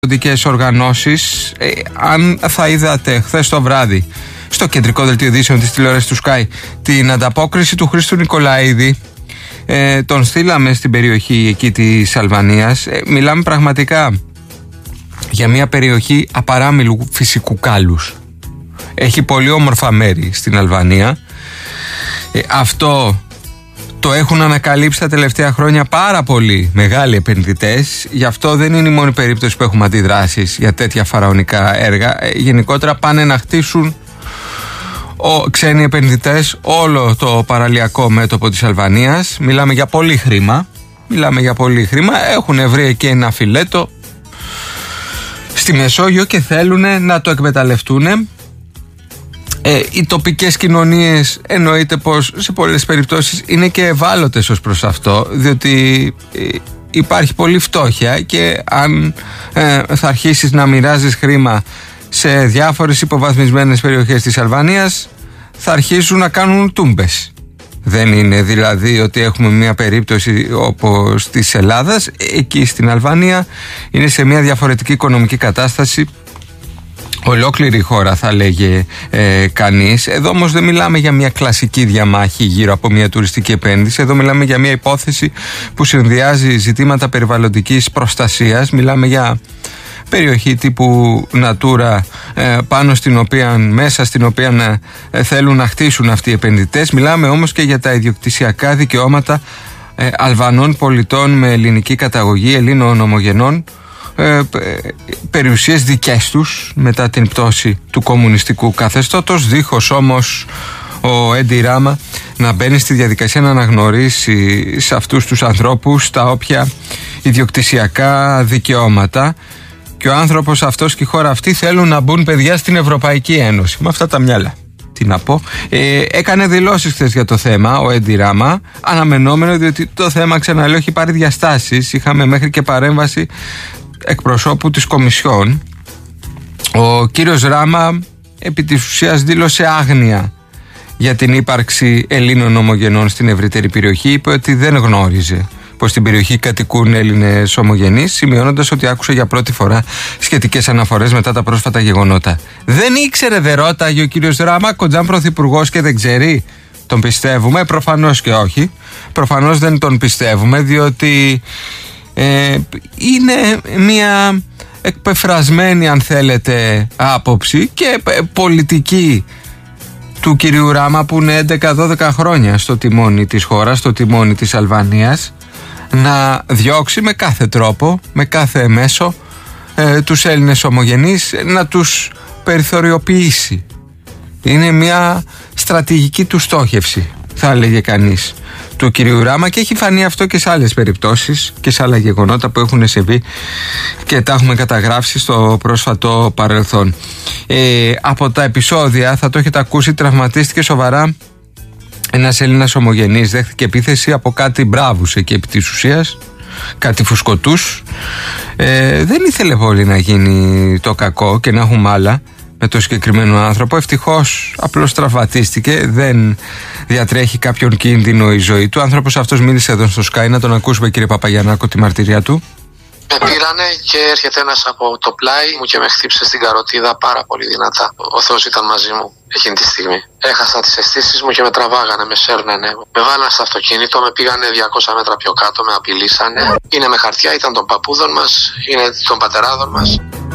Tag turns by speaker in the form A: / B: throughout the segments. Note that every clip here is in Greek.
A: περιβαλλοντικές οργανώσεις. Αν θα είδατε χθες το βράδυ στο κεντρικό δελτίο ειδήσεων της τηλεόρασης του Sky την ανταπόκριση του Χρήστου Νικολαίδη, τον στείλαμε στην περιοχή εκεί της Αλβανίας. Μιλάμε πραγματικά για μια περιοχή απαράμιλου φυσικού κάλους. Έχει πολύ όμορφα μέρη στην Αλβανία. Αυτό το έχουν ανακαλύψει τα τελευταία χρόνια πάρα πολλοί μεγάλοι επενδυτές. Γι' αυτό δεν είναι η μόνη περίπτωση που έχουμε αντιδράσεις για τέτοια φαραωνικά έργα. Γενικότερα πάνε να χτίσουν ξένοι επενδυτές όλο το παραλιακό μέτωπο της Αλβανίας. Μιλάμε για πολύ χρήμα. Έχουν βρει εκεί ένα φιλέτο στη Μεσόγειο και θέλουν να το εκμεταλλευτούν. Οι τοπικές κοινωνίες εννοείται πως σε πολλές περιπτώσεις είναι και ευάλωτες ως προς αυτό, διότι υπάρχει πολλή φτώχεια και αν θα αρχίσεις να μοιράζεις χρήμα σε διάφορες υποβαθμισμένες περιοχές της Αλβανίας, θα αρχίσουν να κάνουν τούμπες. Δεν είναι δηλαδή ότι έχουμε μια περίπτωση όπως της Ελλάδας. Εκεί στην Αλβανία είναι σε μια διαφορετική οικονομική κατάσταση. Ολόκληρη η χώρα θα λέγε κανείς. Εδώ όμως δεν μιλάμε για μια κλασική διαμάχη γύρω από μια τουριστική επένδυση. Εδώ μιλάμε για μια υπόθεση που συνδυάζει ζητήματα περιβαλλοντικής προστασίας. Μιλάμε για περιοχή τύπου Natura, μέσα στην οποία θέλουν να χτίσουν αυτοί οι επενδυτές. Μιλάμε όμως και για τα ιδιοκτησιακά δικαιώματα Αλβανών πολιτών με ελληνική καταγωγή, Ελλήνων ομογενών, περιουσίες δικές τους μετά την πτώση του κομμουνιστικού καθεστώτος, δίχως όμως ο Έντι Ράμα να μπαίνει στη διαδικασία να αναγνωρίσει σε αυτούς τους ανθρώπους τα όποια ιδιοκτησιακά δικαιώματα. Και ο άνθρωπος αυτός και η χώρα αυτή θέλουν να μπουν παιδιά στην Ευρωπαϊκή Ένωση. Με αυτά τα μυαλά. Τι να πω. Έκανε δηλώσεις χθες για το θέμα ο Έντι Ράμα. Αναμενόμενο, διότι το θέμα, ξαναλέω, έχει πάρει διαστάσεις. Είχαμε μέχρι και παρέμβαση εκπροσώπου της Κομισιόν. Ο κύριος Ράμα επί της ουσίας δήλωσε άγνοια για την ύπαρξη Ελλήνων ομογενών στην ευρύτερη περιοχή. Είπε ότι δεν γνώριζε πως στην περιοχή κατοικούν Έλληνες ομογενείς, σημειώνοντας ότι άκουσε για πρώτη φορά σχετικές αναφορές μετά τα πρόσφατα γεγονότα. Δεν ήξερε, δεν ρώταγε ο κύριος Ράμα, κοντζάν πρωθυπουργός και δεν ξέρει? Τον πιστεύουμε? Προφανώς και όχι. Προφανώς δεν τον πιστεύουμε, διότι είναι μια εκπεφρασμένη, αν θέλετε, άποψη και πολιτική του κυρίου Ράμα, που είναι 11-12 χρόνια στο τιμόνι της χώρας, στο τιμόνι της Αλβανίας, να διώξει με κάθε τρόπο, με κάθε μέσο τους Έλληνες ομογενείς, να τους περιθωριοποιήσει. Είναι μια στρατηγική του στόχευση, θα έλεγε κανείς, του κυρίου Ράμα, και έχει φανεί αυτό και σε άλλες περιπτώσεις και σε άλλα γεγονότα που έχουν συμβεί και τα έχουμε καταγράψει στο πρόσφατο παρελθόν. Από τα επεισόδια, θα το έχετε ακούσει, τραυματίστηκε σοβαρά ένας Έλληνας ομογενής. Δέχτηκε επίθεση από κάτι μπράβους εκεί επί της ουσίας, κάτι φουσκωτούς. Δεν ήθελε πολύ να γίνει το κακό και να έχουμε άλλα με το συγκεκριμένο άνθρωπο. Ευτυχώς απλώς τραυματίστηκε, δεν διατρέχει κάποιον κίνδυνο η ζωή του. Ο άνθρωπος αυτός μίλησε εδώ στο Sky, να τον ακούσουμε, κύριε Παπαγιαννάκο, τη μαρτυρία του.
B: Με πήρανε και έρχεται ένας από το πλάι μου και με χτύψε στην καροτίδα πάρα πολύ δυνατά. Ο Θεός ήταν μαζί μου εκείνη τη στιγμή. Έχασα τις αισθήσεις μου και με τραβάγανε, με σέρνανε. Με βάλανε στο αυτοκίνητο, με πήγανε 200 μέτρα πιο κάτω, με απειλήσανε. Είναι με χαρτιά, ήταν των παππούδων μας, είναι των πατεράδων μας.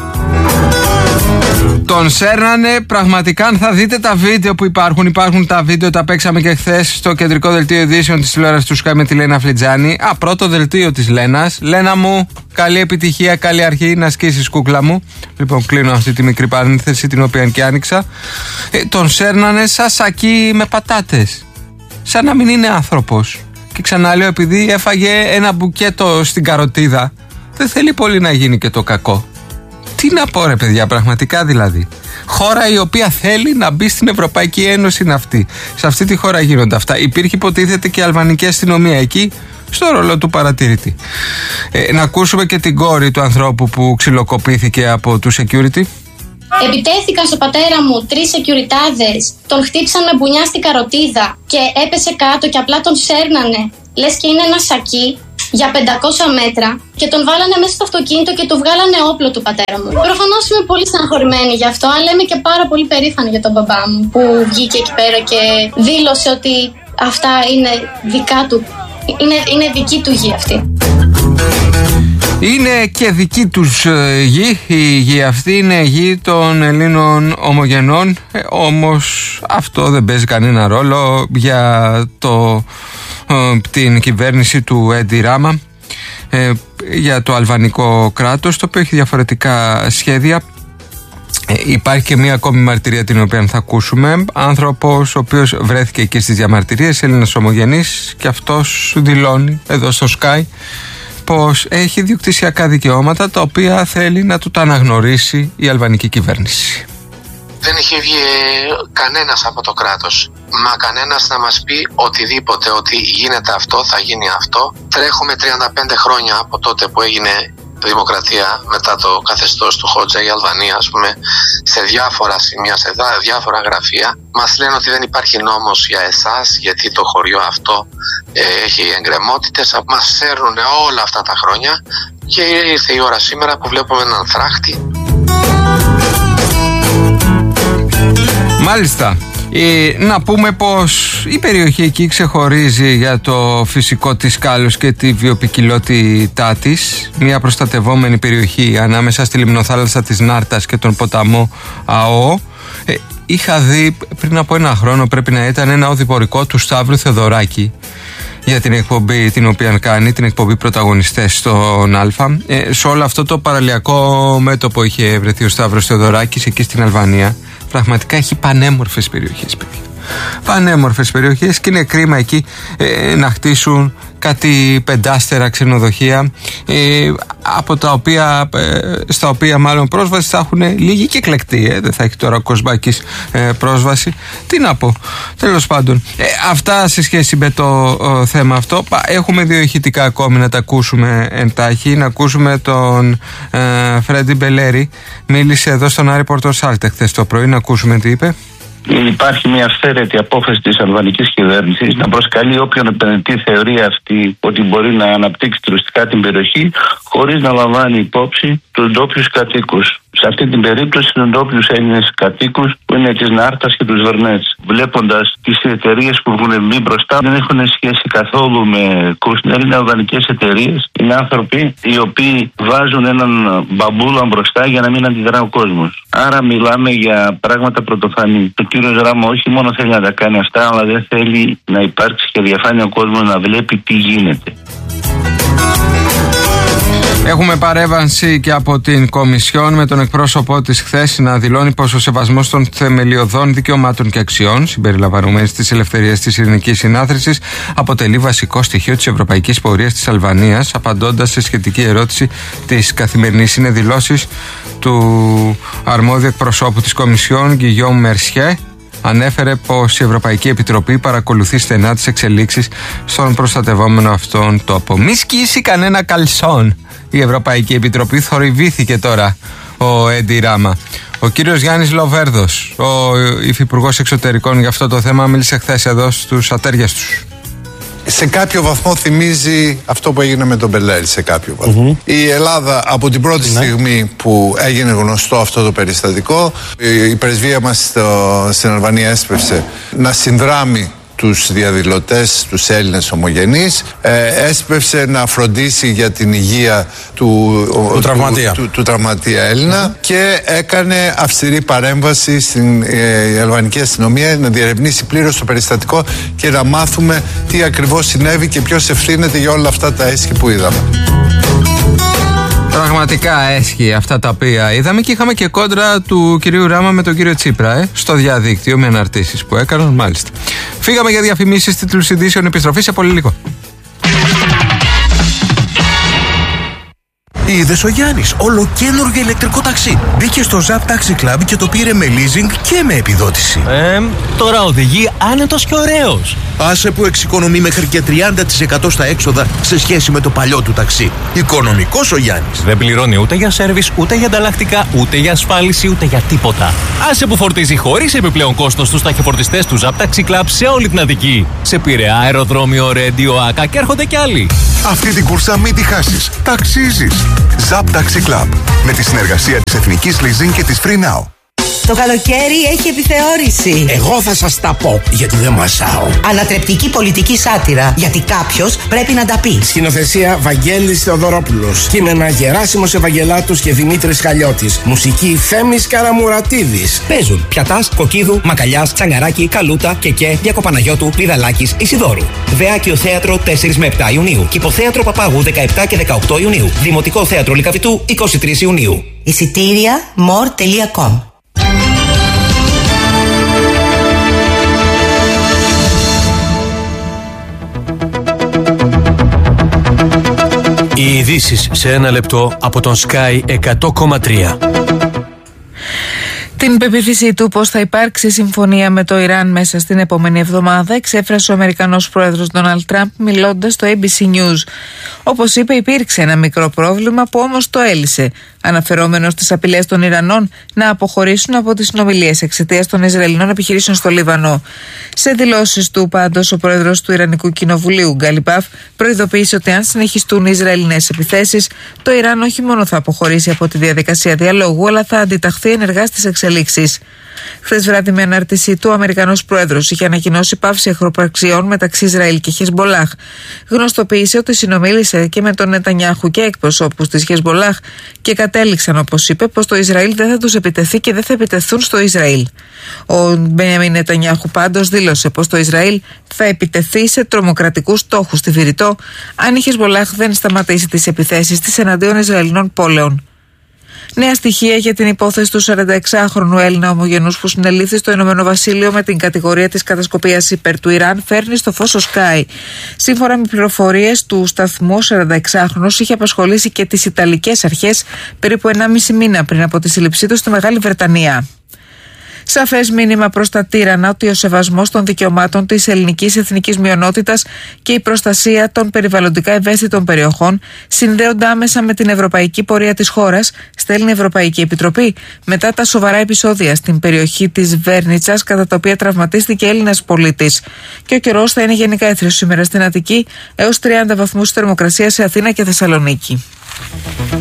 A: Τον σέρνανε πραγματικά. Αν θα δείτε τα βίντεο που υπάρχουν τα βίντεο, τα παίξαμε και χθες στο κεντρικό δελτίο ειδήσεων της τηλεόρασης του Sky με τη Λένα Φλιτζάνη. Πρώτο δελτίο της Λένας. Λένα μου, καλή επιτυχία, καλή αρχή να σκίσεις, κούκλα μου. Λοιπόν, κλείνω αυτή τη μικρή παρένθεση, την οποία και άνοιξα. Τον σέρνανε σαν σακί με πατάτες, σαν να μην είναι άνθρωπος. Και ξαναλέω, επειδή έφαγε ένα μπουκέτο στην καροτίδα, δεν θέλει πολύ να γίνει και το κακό. Τι να πω, ρε παιδιά, πραγματικά δηλαδή. Χώρα η οποία θέλει να μπει στην Ευρωπαϊκή Ένωση είναι αυτή. Σε αυτή τη χώρα γίνονται αυτά. Υπήρχε, υποτίθεται, και η αλβανική αστυνομία εκεί, στο ρόλο του παρατηρητή. Να ακούσουμε και την κόρη του ανθρώπου που ξυλοκοπήθηκε από του security.
C: Επιτέθηκαν στο πατέρα μου 3 σεκιουριτάδες, τον χτύπησαν με μπουνιά στην καροτίδα και έπεσε κάτω και απλά τον σέρνανε. Λες και είναι ένα σακί. για 500 μέτρα και τον βάλανε μέσα στο αυτοκίνητο και του βγάλανε όπλο του πατέρα μου. Προφανώς είμαι πολύ στεναχωρημένη γι' αυτό, αλλά είμαι και πάρα πολύ περήφανη για τον μπαμπά μου που βγήκε εκεί πέρα και δήλωσε ότι αυτά είναι δικά του. Είναι δική του γη αυτή.
A: Είναι και δική τους γη. Η γη αυτή είναι γη των Ελλήνων ομογενών. Όμως αυτό δεν παίζει κανένα ρόλο για την κυβέρνηση του Έντι Ράμα, για το αλβανικό κράτος, το οποίο έχει διαφορετικά σχέδια. Υπάρχει και μία ακόμη μαρτυρία την οποία θα ακούσουμε. Άνθρωπος ο οποίος βρέθηκε εκεί στις διαμαρτυρίες, Έλληνας ομογενής, και αυτός δηλώνει εδώ στο Sky πως έχει διοκτησιακά δικαιώματα τα οποία θέλει να του τα αναγνωρίσει η αλβανική κυβέρνηση.
B: Δεν είχε βγει κανένας από το κράτος. Μα κανένας να μας πει οτιδήποτε, ότι γίνεται αυτό, θα γίνει αυτό. Τρέχουμε 35 χρόνια από τότε που έγινε δημοκρατία μετά το καθεστώς του Χότζα, η Αλβανία, ας πούμε, σε διάφορα σημεία, σε διάφορα γραφεία. Μας λένε ότι δεν υπάρχει νόμος για εσάς, γιατί το χωριό αυτό έχει εγκρεμότητες. Μας σέρνουν όλα αυτά τα χρόνια και ήρθε η ώρα σήμερα που βλέπουμε έναν φράχτη.
A: Μάλιστα. Να πούμε πως η περιοχή εκεί ξεχωρίζει για το φυσικό της κάλους και τη βιοποικιλότητά της. Μια προστατευόμενη περιοχή ανάμεσα στη λιμνοθάλασσα της Νάρτας και τον ποταμό ΑΟ. Είχα δει πριν από ένα χρόνο, πρέπει να ήταν, ένα οδηπορικό του Σταύρου Θεοδωράκη για την εκπομπή την οποία κάνει, την εκπομπή Πρωταγωνιστές στον Αλφα. Σε όλο αυτό το παραλιακό μέτωπο είχε βρεθεί ο Σταύρος Θεοδωράκης εκεί στην Αλβανία. Πραγματικά έχει πανέμορφες περιοχές, παιδιά. Πανέμορφες περιοχές, και είναι κρίμα εκεί να χτίσουν κάτι πεντάστερα ξενοδοχεία, από τα οποία, στα οποία μάλλον πρόσβαση θα έχουν λίγοι και εκλεκτοί. Δεν θα έχει τώρα ο Κοσμάκης πρόσβαση. Τι να πω, τέλος πάντων. Αυτά σε σχέση με το θέμα αυτό. Έχουμε δύο ηχητικά ακόμη να τα ακούσουμε εντάχει. Να ακούσουμε τον Φρέντι Μπελέρη. Μίλησε εδώ στον Άρη Πορτοσάλτε χθες το πρωί. Να ακούσουμε τι είπε.
D: Υπάρχει μια αυθαίρετη απόφαση της αλβανικής κυβέρνησης να προσκαλεί όποιον επενδυτή θεωρεί αυτή ότι μπορεί να αναπτύξει τουριστικά την περιοχή, χωρίς να λαμβάνει υπόψη τους ντόπιους κατοίκους. Σε αυτή την περίπτωση, τους ντόπιους Έλληνες κατοίκους που είναι της Νάρτας και τους Βερνέτς. Βλέποντας τις εταιρείες που βγουν μπει μπροστά, δεν έχουν σχέση καθόλου με Κούσνερ, είναι αλβανικές εταιρείες. Είναι άνθρωποι οι οποίοι βάζουν έναν μπαμπούλα μπροστά για να μην αντιδρά ο κόσμος. Άρα μιλάμε για πράγματα πρωτοφανή. Ο κύριος Ράμα όχι μόνο θέλει να τα κάνει αυτά, αλλά δεν θέλει να υπάρξει και διαφάνεια ο κόσμος να βλέπει τι γίνεται.
A: Έχουμε παρέμβαση και από την Κομισιόν, με τον εκπρόσωπό της χθες να δηλώνει πως ο σεβασμός των θεμελιωδών δικαιωμάτων και αξιών, συμπεριλαμβανομένης της ελευθερίας της ειρηνικής συνάθρησης, αποτελεί βασικό στοιχείο της ευρωπαϊκής πορείας της Αλβανίας. Απαντώντας σε σχετική ερώτηση της Καθημερινής, είναι δηλώσεις του αρμόδιου εκπροσώπου της Κομισιόν, Γκυγιόμ Μερσιέ. Ανέφερε πως η Ευρωπαϊκή Επιτροπή παρακολουθεί στενά τις εξελίξεις στον προστατευόμενο αυτόν τόπο. Μη σκίσει κανένα καλσόν η Ευρωπαϊκή Επιτροπή, θορυβήθηκε τώρα ο Έντι Ράμα. Ο κύριος Γιάννης Λοβέρδος, ο υφυπουργός εξωτερικών, για αυτό το θέμα μίλησε χθες εδώ στους Ατέριαστους.
E: Σε κάποιο βαθμό θυμίζει αυτό που έγινε με τον Μπελέρη, σε κάποιο βαθμό. Η Ελλάδα από την πρώτη στιγμή που έγινε γνωστό αυτό το περιστατικό, η πρεσβεία μας στην Αλβανία έσπευσε να συνδράμει τους διαδηλωτές, τους Έλληνες ομογενείς, έσπευσε να φροντίσει για την υγεία του τραυματία Έλληνα και έκανε αυστηρή παρέμβαση στην αλβανική αστυνομία να διερευνήσει πλήρως το περιστατικό και να μάθουμε τι ακριβώς συνέβη και ποιος ευθύνεται για όλα αυτά τα έσχη που είδαμε.
A: Πραγματικά έσχυε αυτά τα οποία είδαμε, και είχαμε και κόντρα του κυρίου Ράμα με τον κύριο Τσίπρα στο διαδίκτυο, με αναρτήσεις που έκαναν. Μάλιστα. Φύγαμε για διαφημίσεις, τίτλους ειδήσεων, επιστροφή σε πολύ λίγο.
F: Είδες ο Γιάννης ολοκαίνουργιο ηλεκτρικό ταξί. Μπήκε στο Zap Taxi Club και το πήρε με leasing και με επιδότηση.
G: Τώρα οδηγεί άνετος και ωραίος.
F: Άσε που εξοικονομεί μέχρι και 30% στα έξοδα σε σχέση με το παλιό του ταξί. Οικονομικός ο Γιάννης.
G: Δεν πληρώνει ούτε για σέρβις, ούτε για ανταλλακτικά, ούτε για ασφάλιση, ούτε για τίποτα. Άσε που φορτίζει χωρίς επιπλέον κόστος στους ταχυφορτιστές του Zap Taxi Club σε όλη την Αττική. Σε Πειραιά, αεροδρόμιο, Ρέντιο, Άκα και έρχονται κι άλλοι.
H: Αυτή την κούρσα μην τη χάσεις. Ταξίζεις. Zap Taxi Club. Με τη συνεργασία της Εθνικής Leasing και της Free Now.
I: Το καλοκαίρι έχει επιθεώρηση.
J: Εγώ θα σας τα πω, γιατί δεν μασάω.
I: Ανατρεπτική πολιτική σάτυρα, γιατί κάποιος πρέπει να τα πει.
J: Σκηνοθεσία Βαγγέλης Θεοδωρόπουλος. Κείμενα Γεράσιμος Ευαγγελάτος και Δημήτρης Χαλιώτης. Μουσική Θέμης Καραμουρατίδης.
K: Παίζουν Πιατάς, Κοκκίδου, Μακαλιάς, Τσαγκαράκη, Καλούτα, Κεκέ, Διακοπαναγιώτου, Πηδαλάκης, Ισιδώρου. Δεάκιο Θέατρο 4 με 7 Ιουνίου. Κηποθέατρο Παπάγου 17 και 18 Ιουνίου. Δημοτικό Θέατρο Λυκαβητού 23 Ιουνίου.
I: Εισιτήρια more.com.
L: Οι ειδήσεις σε ένα λεπτό από τον Sky 100,3.
M: Την πεποίθησή του πως θα υπάρξει συμφωνία με το Ιράν μέσα στην επόμενη εβδομάδα εξέφρασε ο Αμερικανός πρόεδρος Ντόναλντ Τραμπ μιλώντας στο ABC News. Όπως είπε, υπήρξε ένα μικρό πρόβλημα που όμως το έλυσε, αναφερόμενος στις απειλές των Ιρανών να αποχωρήσουν από τις συνομιλίες εξαιτίας των Ισραηλινών επιχειρήσεων στο Λίβανο. Σε δηλώσεις του, πάντως, ο πρόεδρος του Ιρανικού Κοινοβουλίου, Γκαλιμπάφ, προειδοποίησε ότι αν συνεχιστούν οι Ισραηλινές επιθέσεις, το Ιράν όχι μόνο θα αποχωρήσει από τη διαδικασία διαλόγου, αλλά θα αντιταχθεί ενεργά στις εξελίξεις. Χθες βράδυ, με ανάρτησή του, ο Αμερικανός πρόεδρος είχε ανακοινώσει πάυση εχθροπραξιών μεταξύ Ισραήλ και Χεσμολάχ. Γνωστοποίησε ότι συνομίλησε και με τον Νετανιάχου και εκπροσώπους της Χεσμολάχ και κατέληξαν, όπως είπε, πως το Ισραήλ δεν θα τους επιτεθεί και δεν θα επιτεθούν στο Ισραήλ. Ο Μπενιαμίν Νετανιάχου πάντως δήλωσε πως το Ισραήλ θα επιτεθεί σε τρομοκρατικούς στόχους στη Βηρητό αν η Χεσμολάχ δεν σταματήσει τις επιθέσεις της εναντίον Ισραηλινών πόλεων. Νέα στοιχεία για την υπόθεση του 46χρονου Έλληνα ομογενούς που συνελήφθη στο Ηνωμένο Βασίλειο με την κατηγορία της κατασκοπίας υπέρ του Ιράν φέρνει στο φως ο Sky. Σύμφωνα με πληροφορίες του σταθμού, ο 46χρονος είχε απασχολήσει και τις Ιταλικές αρχές περίπου 1,5 μήνα πριν από τη σύλληψή του στη Μεγάλη Βρετανία. Σαφές μήνυμα προς τα τύρανα ότι ο σεβασμός των δικαιωμάτων της ελληνικής εθνικής μειονότητας και η προστασία των περιβαλλοντικά ευαίσθητων περιοχών συνδέονται άμεσα με την ευρωπαϊκή πορεία της χώρας, στέλνει η Ευρωπαϊκή Επιτροπή, μετά τα σοβαρά επεισόδια στην περιοχή της Βέρνιτσας, κατά τα οποία τραυματίστηκε Έλληνας πολίτης. Και ο καιρός θα είναι γενικά έθριος σήμερα στην Αττική, έως 30 βαθμούς θερμοκρασία σε Αθήνα και Θεσσαλονίκη.